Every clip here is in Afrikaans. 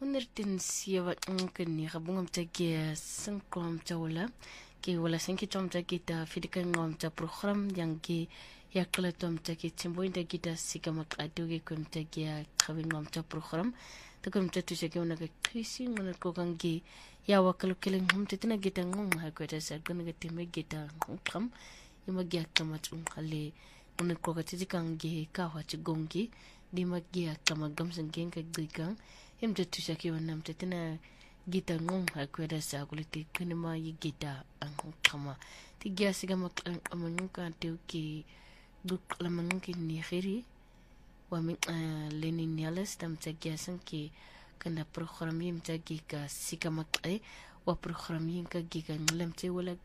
107 nka bungomta ke singkom tawla ke wala sinki tomta kita fidika ngomta program yang ke yakla tomta ke timboinda kita sikamak aduge kumta ke kawin ngomta program takumta tusake una ke krisi ngona ko kangi ya wakalo keleng humta tina kita ngom ha ko tasa gona ke timme kita ngam imagya kamat hale una ko ka tikangi ka wa chigongi di magya kamagam sangeng ka gigang Himta tusaki wanam tetina gita ngong hakweda sa kuliti kunima yi gita ang kama tigia siga amanunka teuki duk lamanunki nihiri wami leni nialas tam tagia sanki kanda program yim tagi ka siga makai wa program yim ka giga ngalam te wala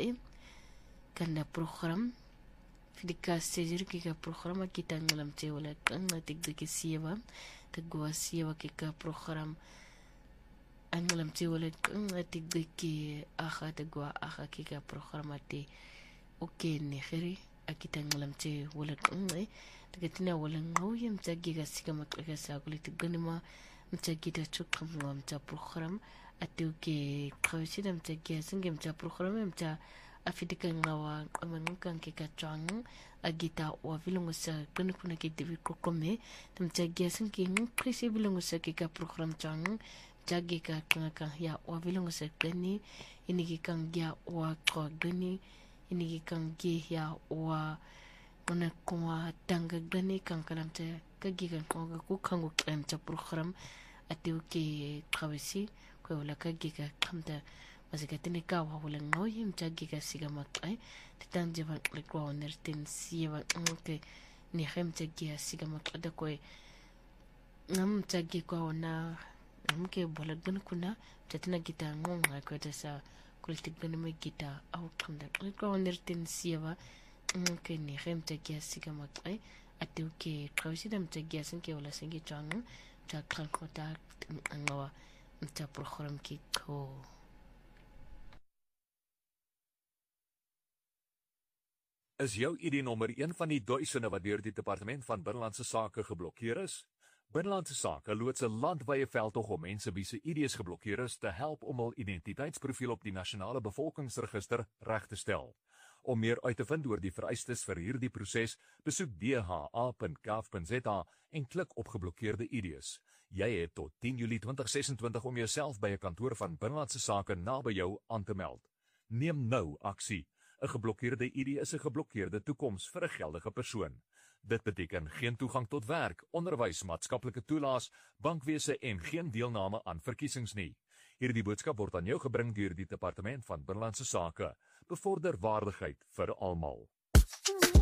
kanda program fidika sejir giga program kita ngalam te wala tigdiki siwa Tegua siwa kika program angalam ti wala tigdiki aha tegua aha kika program ati oke ni khiri akita angalam ti wala tegatina wala ngoyam tagiga sika maklaka sa kulit ganima mtagida chukam mta program ati oke kawsida mtagia singem mta program mta afidika ngawa amanunkan kika chang agita wa vilungusa kuna ke devi kokome tamtagia sanki krisi vilungusa kika program chang jagi ka kanga ya wa vilungusa gani ini kikang ya wa ko gani ini kikang ya wa ona kwa tanga gani kang kalamta kagiga konga ku kangu klamta program ati ke kawisi ko wala kagiga kamta Masikatini kawa wala ngoy mtagi ka siga makai titan javan lekwa onertin siwa ke ni mtagi siga makada koy ngam mtagi kwa ona mke bola gana kuna tatina gita ngonga ko tasa kultik gana me gita au kamda lekwa onertin siwa ke ni mtagi siga makai atu ke kawsida mtagi sanke wala sange chang ta kan kota ngawa mta program ki ko Is jou ID-nommer een van die duisende wat deur die Departement van Binnelandse Sake geblokkeer is? Binnelandse Sake loods 'n landwyse veldtog om mense wie se ID's geblokkeer is te help om hul identiteitsprofiel op die nasionale bevolkingsregister reg te stel. Om meer uit te vind oor die vereistes vir hierdie proses, besoek dha.gov.za en klik op geblokkeerde ID's. Jy het tot 10 Julie 2026 om jouself by 'n kantoor van Binnelandse Sake naby jou aan te meld. Neem nou aksie. 'n Geblokkeerde ID is 'n geblokkeerde toekoms vir 'n geldige persoon. Dit beteken geen toegang tot werk, onderwys, maatskaplike toelaas, bankwese en geen deelname aan verkiesings nie. Hierdie boodskap word aan jou gebring deur die Departement van Binnelandse Sake. Bevorder waardigheid vir almal.